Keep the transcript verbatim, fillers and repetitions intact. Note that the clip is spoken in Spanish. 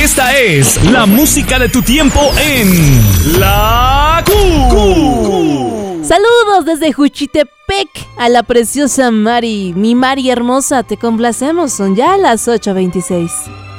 Esta es la música de tu tiempo en La Q. Saludos desde Juchitepec a la preciosa Mari. Mi Mari hermosa, te complacemos. Son ya las ocho veintiséis.